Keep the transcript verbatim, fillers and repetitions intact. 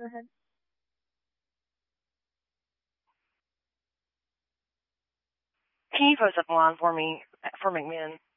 Go ahead. Can you post up a line for me for McMinn?